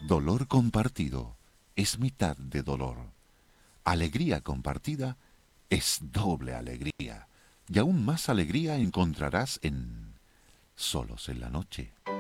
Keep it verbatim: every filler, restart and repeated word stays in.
Dolor compartido es mitad de dolor. Alegría compartida es doble alegría. Y aún más alegría encontrarás en Solos en la Noche.